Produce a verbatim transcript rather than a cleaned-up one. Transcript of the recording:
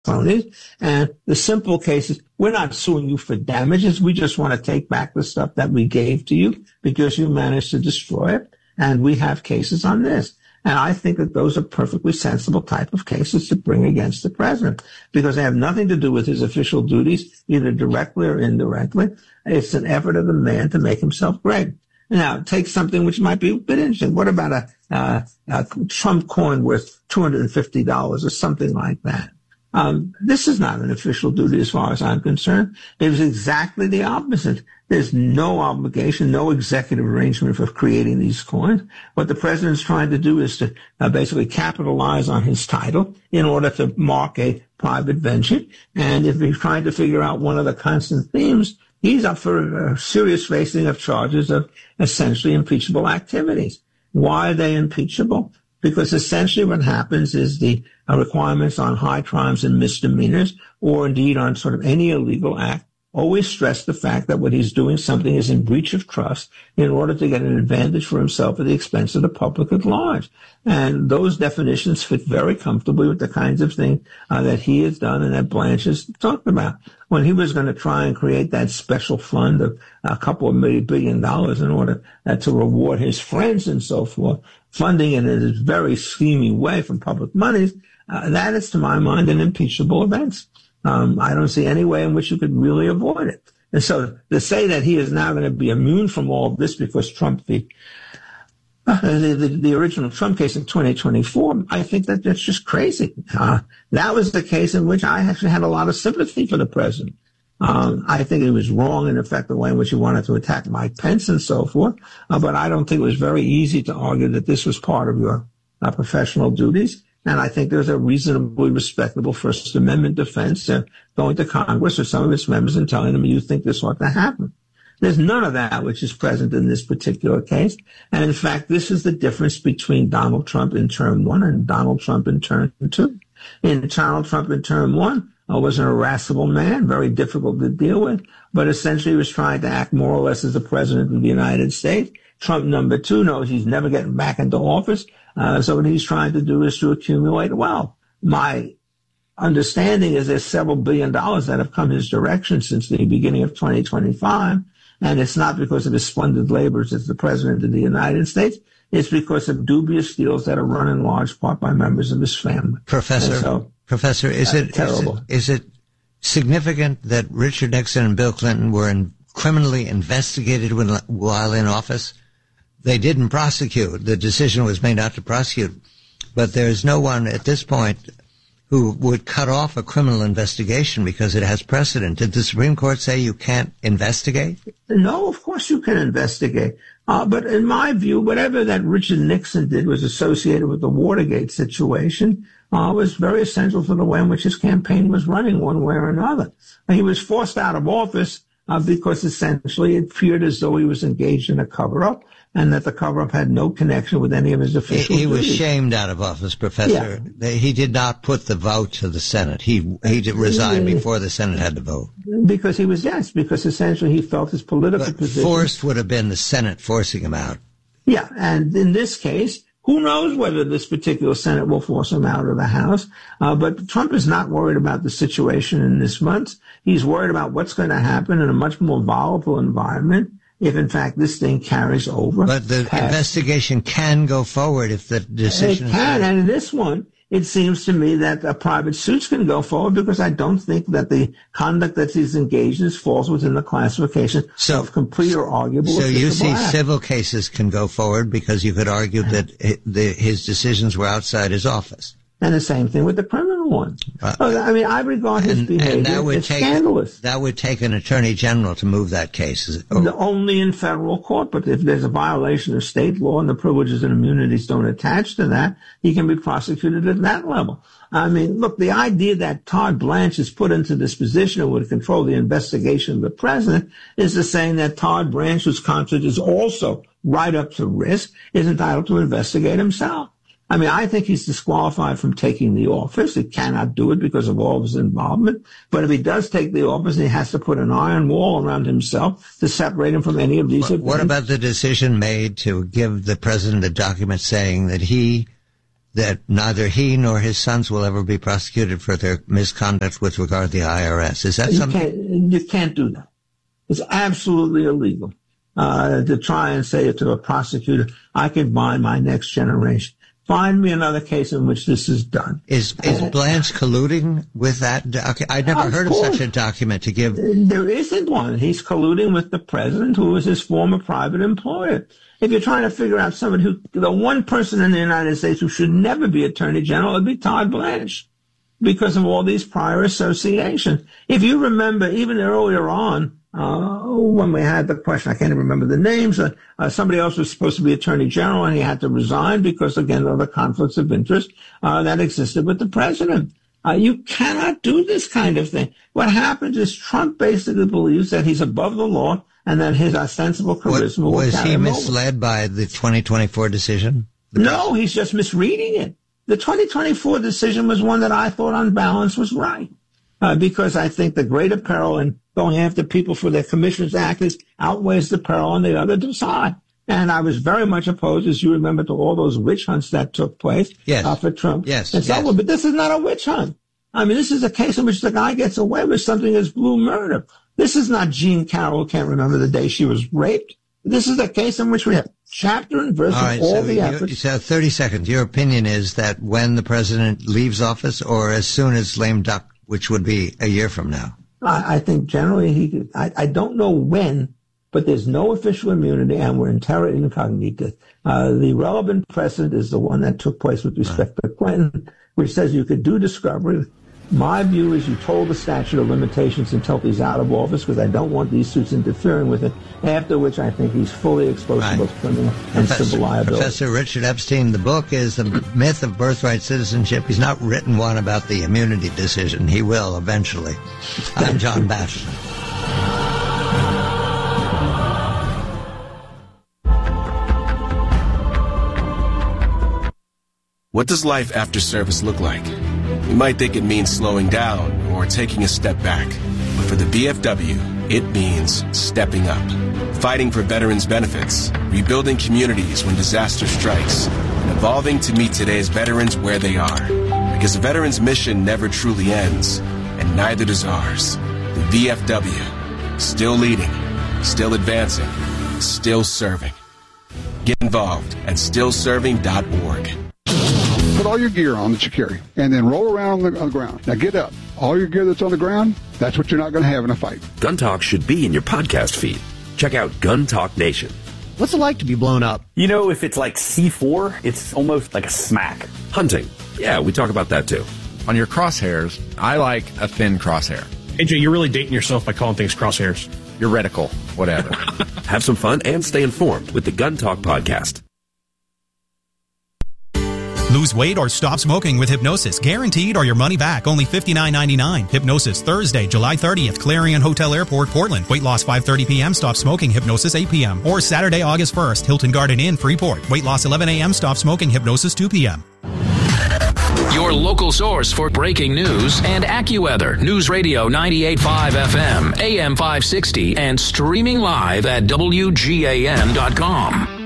cronies. And the simple case is, we're not suing you for damages. We just want to take back the stuff that we gave to you because you managed to destroy it. And we have cases on this. And I think that those are perfectly sensible type of cases to bring against the president because they have nothing to do with his official duties, either directly or indirectly. It's an effort of the man to make himself great. Now, take something which might be a bit interesting. What about a, uh, a Trump coin worth two hundred fifty dollars or something like that? Um, this is not an official duty as far as I'm concerned. It was exactly the opposite. There's no obligation, no executive arrangement for creating these coins. What the president's trying to do is to uh, basically capitalize on his title in order to mark a private venture. And if he's trying to figure out one of the constant themes, he's up for a serious facing of charges of essentially impeachable activities. Why are they impeachable? Because essentially what happens is the uh, requirements on high crimes and misdemeanors, or indeed on sort of any illegal act, always stress the fact that what he's doing something is in breach of trust in order to get an advantage for himself at the expense of the public at large. And those definitions fit very comfortably with the kinds of things uh, that he has done and that Blanche has talked about. When he was going to try and create that special fund of a couple of million billion dollars in order uh, to reward his friends and so forth, funding it in a very scheming way from public monies, uh, that is, to my mind, an impeachable offense. Um, I don't see any way in which you could really avoid it. And so to say that he is now going to be immune from all of this because Trump, the, uh, the, the, the original Trump case in twenty twenty-four, I think that that's just crazy. Uh, that was the case in which I actually had a lot of sympathy for the president. Um, I think it was wrong, in effect, the way in which he wanted to attack Mike Pence and so forth. Uh, but I don't think it was very easy to argue that this was part of your uh, professional duties. And I think there's a reasonably respectable First Amendment defense to going to Congress or some of its members and telling them you think this ought to happen. There's none of that which is present in this particular case. And in fact, this is the difference between Donald Trump in term one and Donald Trump in term two. In Donald Trump in term one, I was an irascible man, very difficult to deal with, but essentially he was trying to act more or less as the president of the United States. Trump number two knows he's never getting back into office. Uh, so what he's trying to do is to accumulate wealth. My understanding is there's several billion dollars that have come his direction since the beginning of twenty twenty-five. And it's not because of his splendid labors as the president of the United States. It's because of dubious deals that are run in large part by members of his family. Professor, so, Professor, is it, is it, is it significant that Richard Nixon and Bill Clinton were in, criminally investigated when, while in office? They didn't prosecute. The decision was made not to prosecute. But there's no one at this point who would cut off a criminal investigation because it has precedent. Did the Supreme Court say you can't investigate? No, of course you can investigate. Uh, but in my view, whatever that Richard Nixon did was associated with the Watergate situation, uh, was very essential to the way in which his campaign was running one way or another. And he was forced out of office uh, because essentially it appeared as though he was engaged in a cover-up, and that the cover-up had no connection with any of his official He, he was duties. shamed out of office, Professor. Yeah. He did not put the vote to the Senate. He he did resign yeah. before the Senate had to vote. Because he was, yes, because essentially he felt his political but position. Forced would have been the Senate forcing him out. Yeah, and in this case, who knows whether this particular Senate will force him out of the House. Uh, but Trump is not worried about the situation in this month. He's worried about what's going to happen in a much more volatile environment if, in fact, this thing carries over. But the past. investigation can go forward if the decision It can, and in this one, it seems to me that uh, private suits can go forward because I don't think that the conduct that he's engaged in falls within the classification so, of complete or arguable. So you see act. Civil cases can go forward because you could argue that it, the, his decisions were outside his office. And the same thing with the criminal one. Uh, I mean, I regard his and, behavior and that would as take, scandalous. That would take an attorney general to move that case. Is it, oh. the, only in federal court, but if there's a violation of state law and the privileges and immunities don't attach to that, he can be prosecuted at that level. I mean, look, the idea that Todd Blanche is put into this position and would control the investigation of the president is the saying that Todd Blanche, whose conscience is also right up to risk, is entitled to investigate himself. I mean, I think he's disqualified from taking the office. He cannot do it because of all of his involvement. But if he does take the office, he has to put an iron wall around himself to separate him from any of these events. What about the decision made to give the president a document saying that he that neither he nor his sons will ever be prosecuted for their misconduct with regard to the I R S. Is that you something? Can't, you can't do that. It's absolutely illegal uh, to try and say to a prosecutor, I can bind my next generation. Find me another case in which this is done. Is is Blanche colluding with that? Docu- I'd never of heard course. of such a document to give. There isn't one. He's colluding with the president, who is his former private employer. If you're trying to figure out somebody who, the one person in the United States who should never be Attorney General would be Todd Blanche, because of all these prior associations. If you remember, even earlier on, uh, when we had the question, I can't even remember the names, uh, uh, somebody else was supposed to be Attorney General and he had to resign because, again, of the conflicts of interest uh, that existed with the president. Uh, you cannot do this kind of thing. What happens is Trump basically believes that he's above the law and that his ostensible charisma what, will was carry he him misled over. by the twenty twenty-four decision? No, he's just misreading it. The twenty twenty-four decision was one that I thought on balance was right, uh, because I think the greater peril in going after people for their commissions actors outweighs the peril on the other side. And I was very much opposed, as you remember, to all those witch hunts that took place yes. uh, for Trump. Yes, and so yes. on. But this is not a witch hunt. I mean, this is a case in which the guy gets away with something as blue murder. This is not Jean Carroll who can't remember the day she was raped. This is a case in which we have chapter and verse all of right, all so the you, efforts. So thirty seconds. Your opinion is that when the president leaves office or as soon as lame duck, which would be a year from now? I, I think generally he, I, I don't know when, but there's no official immunity and we're in terra incognita. Uh, the relevant precedent is the one that took place with respect to Clinton, which says you could do discovery. My view is you told the statute of limitations until he's out of office because I don't want these suits interfering with it, after which I think he's fully exposed right. to both criminal and Professor, civil liability. Professor Richard Epstein, the book is The Myth of Birthright Citizenship. He's not written one about the immunity decision. He will eventually. I'm John Batchelor. What does life after service look like? You might think it means slowing down or taking a step back. But for the V F W, it means stepping up. Fighting for veterans' benefits, rebuilding communities when disaster strikes, and evolving to meet today's veterans where they are. Because the veterans' mission never truly ends, and neither does ours. The V F W, still leading, still advancing, still serving. Get involved at still serving dot org. Put all your gear on that you carry, and then roll around on the, on the ground. Now get up. All your gear that's on the ground, that's what you're not going to have in a fight. Gun Talk should be in your podcast feed. Check out Gun Talk Nation. What's it like to be blown up? You know, if it's like C four, it's almost like a smack. Hunting. Yeah, we talk about that too. On your crosshairs, I like a thin crosshair. A J, you're really dating yourself by calling things crosshairs. Your reticle, whatever. Have some fun and stay informed with the Gun Talk podcast. Lose weight or stop smoking with Hypnosis. Guaranteed or your money back. Only fifty-nine ninety-nine. Hypnosis, Thursday, July thirtieth. Clarion Hotel Airport, Portland. Weight loss five thirty p.m. Stop smoking. Hypnosis eight p.m. Or Saturday, August first. Hilton Garden Inn, Freeport. Weight loss eleven a.m. Stop smoking. Hypnosis two p.m. Your local source for breaking news and AccuWeather. News Radio ninety-eight point five F M, A M five sixty, and streaming live at W G A M dot com.